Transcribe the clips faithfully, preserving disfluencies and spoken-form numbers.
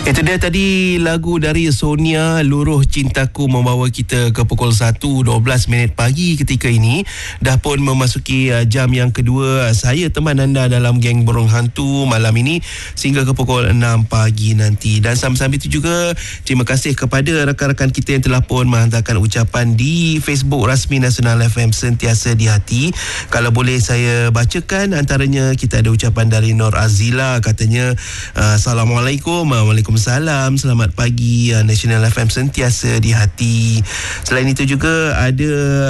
Itu dia tadi lagu dari Sonia, Luruh Cintaku, membawa kita ke pukul satu dua belas minit pagi ketika ini. Dah pun memasuki uh, jam yang kedua. Saya teman anda dalam Geng Burung Hantu malam ini sehingga ke pukul enam pagi nanti. Dan sambil-sambil itu juga terima kasih kepada rakan-rakan kita yang telah pun menghantarkan ucapan di Facebook rasmi Nasional F M Sentiasa di Hati. Kalau boleh saya bacakan, antaranya kita ada ucapan dari Nur Azila, katanya uh, Assalamualaikum. Waalaikumsalam. Selamat pagi, Nasional F M Sentiasa di Hati. Selain itu juga ada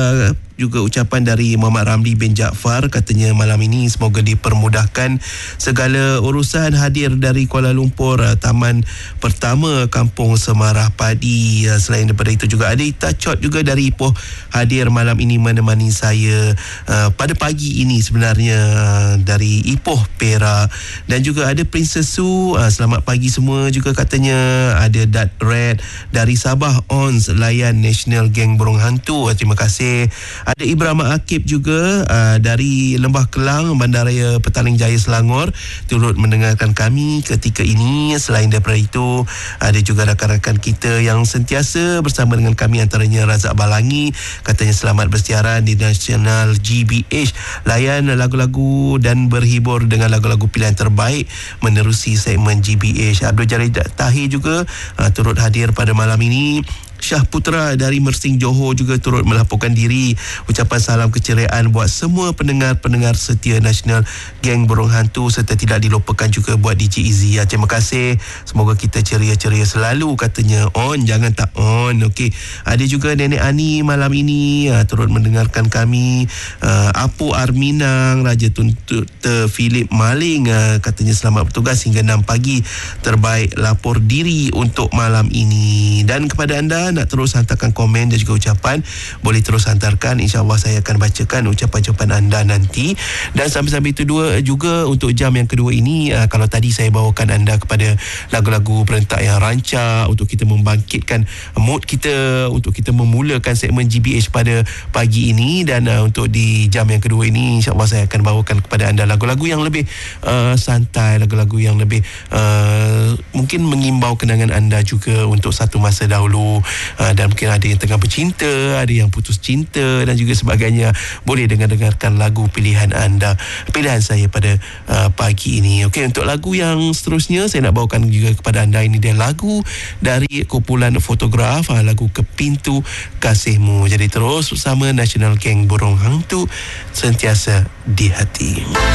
juga ucapan dari Muhammad Ramli bin Jaafar, katanya malam ini semoga dipermudahkan segala urusan. Hadir dari Kuala Lumpur, Taman Pertama Kampung Semarah Padi. Selain daripada itu juga ada Ita Chot juga dari Ipoh, hadir malam ini menemani saya uh, pada pagi ini sebenarnya, uh, dari Ipoh Perak. Dan juga ada Princess Su, uh, selamat pagi semua juga katanya. Ada Dat Red dari Sabah Ons, layan National Geng Burung Hantu, uh, terima kasih. Ada Ibrahim Akib juga uh, dari Lembah Kelang, Bandaraya Petaling Jaya, Selangor, turut mendengarkan kami ketika ini. Selain daripada itu, ada juga rakan-rakan kita yang sentiasa bersama dengan kami, antaranya Razak Balangi, katanya selamat bersiaran di Nasional G B H, layan lagu-lagu dan berhibur dengan lagu-lagu pilihan terbaik menerusi segmen G B H. Abdul Jalil Tahir juga uh, turut hadir pada malam ini. Syah Putra dari Mersing Johor juga turut melaporkan diri. Ucapan salam keceriaan buat semua pendengar-pendengar setia Nasional Geng Burung Hantu, serta tidak dilupakan juga buat D J Izzy. Ya, terima kasih. Semoga kita ceria-ceria selalu, katanya. On, jangan tak on. Okey. Ada juga Nenek Ani malam ini uh, turut mendengarkan kami. Uh, Apu Arminang, Raja Tuntut Philip Maling, uh, katanya selamat bertugas hingga enam pagi. Terbaik lapor diri untuk malam ini. Dan kepada anda nak terus hantarkan komen dan juga ucapan, boleh terus hantarkan. InsyaAllah saya akan bacakan ucapan-ucapan anda nanti. Dan sambil-sambil itu dua juga untuk jam yang kedua ini, uh, kalau tadi saya bawakan anda kepada lagu-lagu berentak yang rancak untuk kita membangkitkan mood kita, untuk kita memulakan segmen G B H pada pagi ini. Dan uh, untuk di jam yang kedua ini, insyaAllah saya akan bawakan kepada anda lagu-lagu yang lebih uh, santai, lagu-lagu yang lebih uh, mungkin mengimbau kenangan anda juga untuk satu masa dahulu. Uh, dan mungkin ada yang tengah bercinta, ada yang putus cinta dan juga sebagainya. Boleh dengar-dengarkan lagu pilihan anda, pilihan saya pada uh, pagi ini. Okey, untuk lagu yang seterusnya saya nak bawakan juga kepada anda. Ini dia lagu dari kumpulan Fotograf, uh, lagu Kepintu Kasihmu. Jadi terus bersama Nasional Geng Burung Hantu, sentiasa di hati.